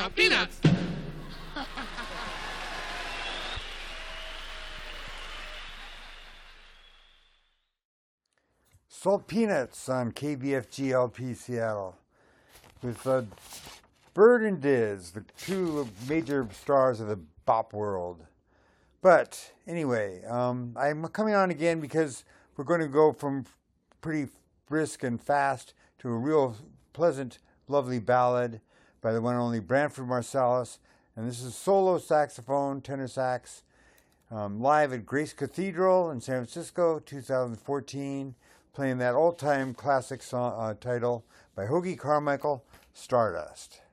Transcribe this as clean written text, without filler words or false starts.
Salt Peanuts. Salt Peanuts on KBFG LP Seattle with Bird and Diz, the two major stars of the bop world. But anyway, I'm coming on again because we're going to go from pretty brisk and fast to a real pleasant, lovely ballad by the one and only Branford Marsalis. And this is solo saxophone, tenor sax, live at Grace Cathedral in San Francisco, 2014, playing that all-time classic song, title by Hoagy Carmichael, Stardust.